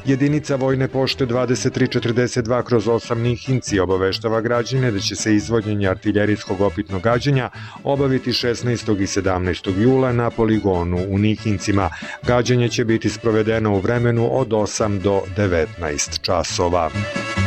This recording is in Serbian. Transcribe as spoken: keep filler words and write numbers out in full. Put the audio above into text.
Jedinica Vojne pošte dvadeset tri četrdeset dva kroz osam Nihinci obaveštava građane da će se izvođenje artiljerijskog opitnog gađanja obaviti šesnaestog i sedamnaestog jula na poligonu u Nihincima. Gađanje će biti sprovedeno u vremenu od osam do devetnaest časova.